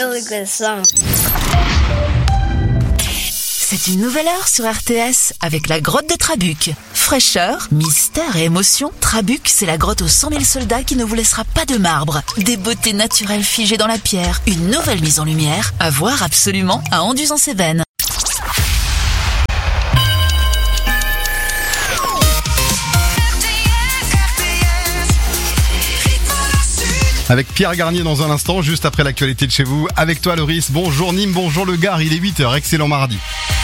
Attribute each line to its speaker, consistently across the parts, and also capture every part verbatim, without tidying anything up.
Speaker 1: really good song.
Speaker 2: C'est une nouvelle heure sur R T S avec la grotte de Trabuc. Fraîcheur, mystère et émotion, Trabuc, c'est la grotte aux cent mille soldats qui ne vous laissera pas de marbre. Des beautés naturelles figées dans la pierre, une nouvelle mise en lumière, à voir absolument à Anduze-en-Cévennes.
Speaker 3: Avec Pierre Garnier dans un instant, juste après l'actualité de chez vous. Avec toi Loris, bonjour Nîmes, bonjour le Gard, il est huit heures, excellent mardi.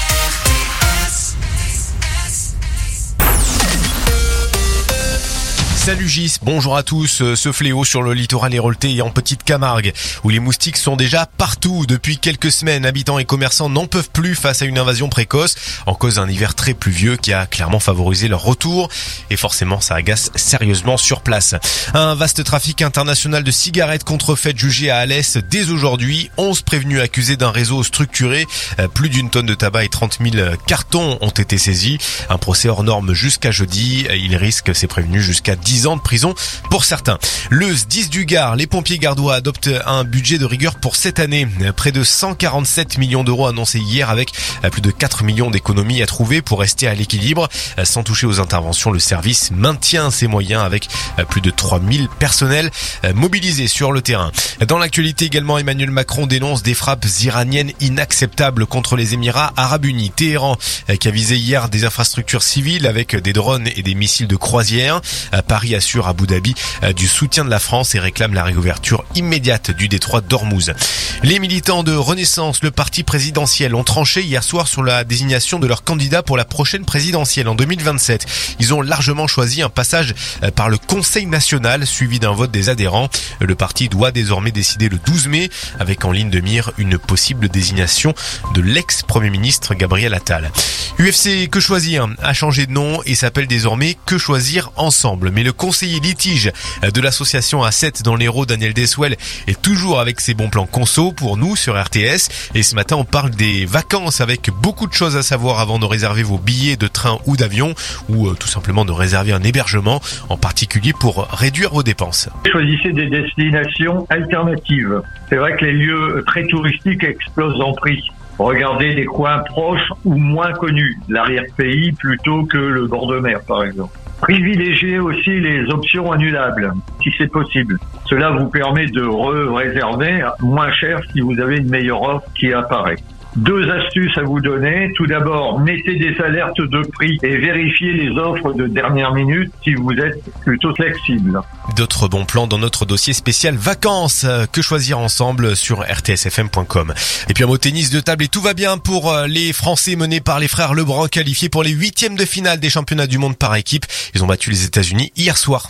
Speaker 4: Salut Gis, bonjour à tous. Ce fléau sur le littoral héroltais et en Petite Camargue, où les moustiques sont déjà partout. Depuis quelques semaines, habitants et commerçants n'en peuvent plus face à une invasion précoce, en cause d'un hiver très pluvieux qui a clairement favorisé leur retour. Et forcément, ça agace sérieusement sur place. Un vaste trafic international de cigarettes contrefaites jugé à Alès dès aujourd'hui. onze prévenus accusés d'un réseau structuré. Plus d'une tonne de tabac et trente mille cartons ont été saisis. Un procès hors norme jusqu'à jeudi. Il risque, ces prévenus, jusqu'à dix ans de prison pour certains. Le S D I S du Gard, les pompiers gardois adoptent un budget de rigueur pour cette année. Près de cent quarante-sept millions d'euros annoncés hier, avec plus de quatre millions d'économies à trouver pour rester à l'équilibre. Sans toucher aux interventions, le service maintient ses moyens avec plus de trois mille personnels mobilisés sur le terrain. Dans l'actualité également, Emmanuel Macron dénonce des frappes iraniennes inacceptables contre les Émirats Arabes Unis. Téhéran qui a visé hier des infrastructures civiles avec des drones et des missiles de croisière. Paris assure Abu Dhabi du soutien de la France et réclame la réouverture immédiate du détroit d'Ormuz. Les militants de Renaissance, le parti présidentiel, ont tranché hier soir sur la désignation de leur candidat pour la prochaine présidentielle en deux mille vingt-sept. Ils ont largement choisi un passage par le Conseil national suivi d'un vote des adhérents. Le parti doit désormais décider le douze mai avec en ligne de mire une possible désignation de l'ex-premier ministre Gabriel Attal. U F C Que Choisir a changé de nom et s'appelle désormais Que Choisir Ensemble. Mais le conseiller litige de l'association A sept dans l'Hérault, Daniel Deswell, est toujours avec ses bons plans conso pour nous sur R T S. Et ce matin, on parle des vacances avec beaucoup de choses à savoir avant de réserver vos billets de train ou d'avion ou euh, tout simplement de réserver un hébergement, en particulier pour réduire vos dépenses.
Speaker 5: Choisissez des destinations alternatives. C'est vrai que les lieux très touristiques explosent en prix. Regardez des coins proches ou moins connus, l'arrière-pays plutôt que le bord de mer par exemple. Privilégiez aussi les options annulables, si c'est possible. Cela vous permet de re-réserver moins cher si vous avez une meilleure offre qui apparaît. Deux astuces à vous donner. Tout d'abord, mettez des alertes de prix et vérifiez les offres de dernière minute si vous êtes plutôt flexible.
Speaker 4: D'autres bons plans dans notre dossier spécial vacances. Que choisir ensemble sur r t s f m point com. Et puis un mot tennis de table et tout va bien pour les Français menés par les frères Lebrun, qualifiés pour les huitièmes de finale des championnats du monde par équipe. Ils ont battu les États-Unis hier soir.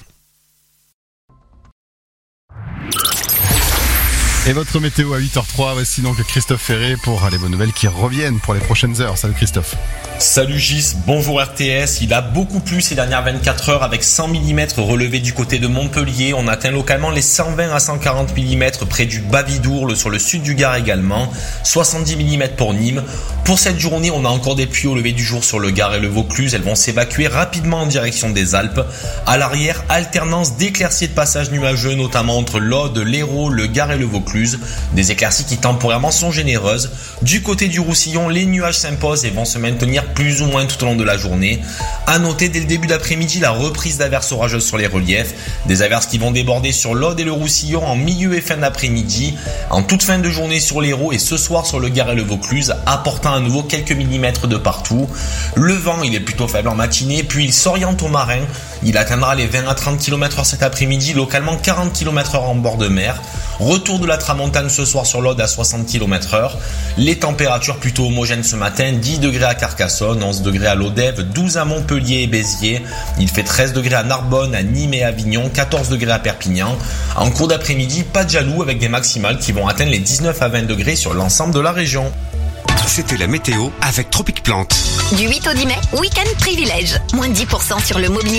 Speaker 3: Et votre météo à huit heures zéro trois, voici donc Christophe Ferré pour les bonnes nouvelles qui reviennent pour les prochaines heures. Salut Christophe.
Speaker 6: Salut Gis, bonjour R T S. Il a beaucoup plu ces dernières vingt-quatre heures avec cent millimètres relevés du côté de Montpellier. On atteint localement les cent vingt à cent quarante millimètres près du Bas-Vidourle, sur le sud du Gard également. soixante-dix millimètres pour Nîmes. Pour cette journée, on a encore des pluies au lever du jour sur le Gard et le Vaucluse. Elles vont s'évacuer rapidement en direction des Alpes. À l'arrière, alternance d'éclaircies et de passages nuageux, notamment entre l'Aude, l'Hérault, le Gard et le Vaucluse. Des éclaircies qui temporairement sont généreuses. Du côté du Roussillon, les nuages s'imposent et vont se maintenir plus ou moins tout au long de la journée. À noter dès le début d'après-midi la reprise d'averses orageuses sur les reliefs. Des averses qui vont déborder sur l'Aude et le Roussillon en milieu et fin d'après-midi. En toute fin de journée sur l'Hérault et ce soir sur le Gard et le Vaucluse, apportant à nouveau quelques millimètres de partout. Le vent, il est plutôt faible en matinée, puis il s'oriente au marin. Il atteindra les vingt à trente kilomètres heure cet après-midi, localement quarante kilomètres heure en bord de mer. Retour de la tramontane ce soir sur l'Aude à soixante kilomètres heure. Les températures plutôt homogènes ce matin, dix degrés à Carcassonne, onze degrés à Lodève, douze à Montpellier et Béziers. Il fait treize degrés à Narbonne, à Nîmes et Avignon, quatorze degrés à Perpignan. En cours d'après-midi, pas de jaloux avec des maximales qui vont atteindre les dix-neuf à vingt degrés sur l'ensemble de la région.
Speaker 7: C'était la météo avec Tropic Plante.
Speaker 8: Du huit au dix mai, week-end privilège. Moins de dix pour cent sur le mobilier